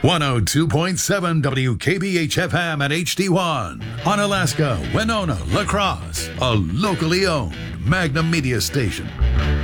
102.7 WKBH-FM and HD1 on Alaska, Winona, La Crosse, a locally owned Magnum Media station.